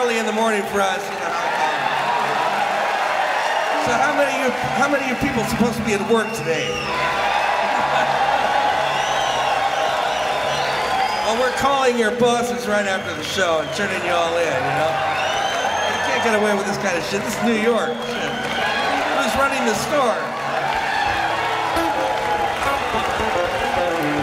early in the morning for us. You know. So how many of you people supposed to be at work today? Well, we're calling your bosses right after the show and turning you all in, you know? You can't get away with this kind of shit. This is New York. Shit. Who's running the store?